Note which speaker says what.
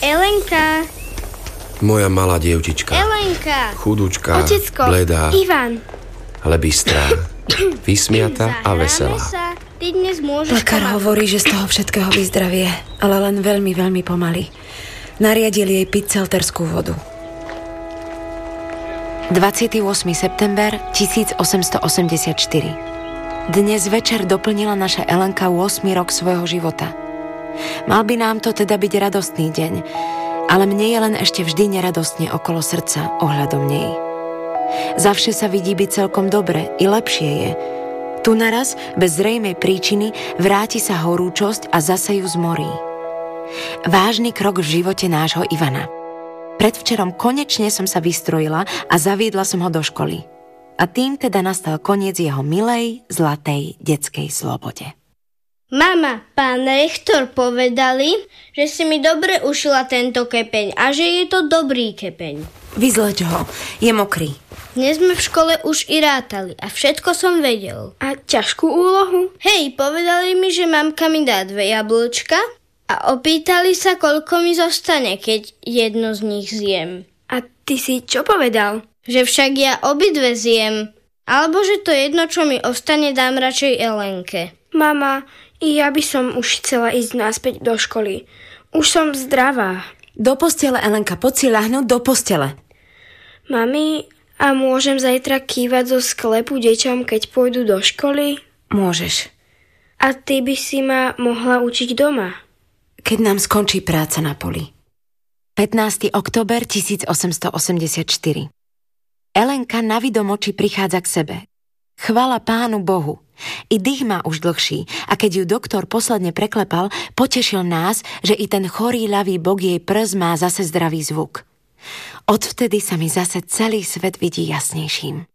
Speaker 1: Elenka.
Speaker 2: Moja malá dievčička.
Speaker 1: Elenka.
Speaker 2: Chudúčka,
Speaker 1: Otecko.
Speaker 2: bledá,
Speaker 1: Ivan.
Speaker 2: ale bystrá, vysmiata a veselá.
Speaker 1: Ty dnes môžeš
Speaker 3: Lekár hovorí, že z toho všetkého vyzdravie, ale len veľmi, veľmi pomaly. Nariadil jej piť celterskú vodu. 28. september 1884. Dnes večer doplnila naša Elenka 8. rok svojho života. Mal by nám to teda byť radostný deň, ale mne je len ešte vždy neradostne okolo srdca ohľadom nej. Zavše sa vidí byť celkom dobre, i lepšie je. Tu naraz, bez zrejmej príčiny, vráti sa horúčosť a zase ju zmorí. Vážny krok v živote nášho Ivana. Predvčerom konečne som sa vystrojila a zaviedla som ho do školy. A tým teda nastal koniec jeho milej, zlatej, detskej slobode.
Speaker 1: Mama, pán rektor povedali, že si mi dobre ušila tento kepeň a že je to dobrý kepeň.
Speaker 3: Vyzleď ho, je mokrý.
Speaker 1: Dnes sme v škole už i rátali a všetko som vedel.
Speaker 4: A ťažkú úlohu?
Speaker 1: Hej, povedali mi, že mamka mi dá 2 jablčka a opýtali sa, koľko mi zostane, keď jedno z nich zjem.
Speaker 4: A ty si čo povedal?
Speaker 1: Že však ja obidve zjem. Alebo že to jedno, čo mi ostane, dám radšej Elenke.
Speaker 4: Mama, ja by som už chcela ísť naspäť do školy. Už som zdravá.
Speaker 3: Do postele, Elenka, poď si ľahnúť do postele.
Speaker 4: Mami, a môžem zajtra kývať zo sklepu deťom, keď pôjdu do školy?
Speaker 3: Môžeš.
Speaker 4: A ty by si ma mohla učiť doma?
Speaker 3: Keď nám skončí práca na poli. 15. október 1884. Elenka navidom oči prichádza k sebe. Chvala Pánu Bohu. I dých má už dlhší a keď ju doktor posledne preklepal, potešil nás, že i ten chorý ľavý bok jej prs má zase zdravý zvuk. Odvtedy sa mi zase celý svet vidí jasnejším.